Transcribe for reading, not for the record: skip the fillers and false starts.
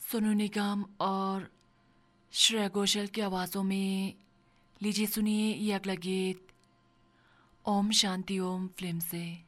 सोनू निगम और श्रेया घोषाल की आवाज़ों में लीजिए सुनिए ये अगला गीत ओम शांति ओम फिल्म से।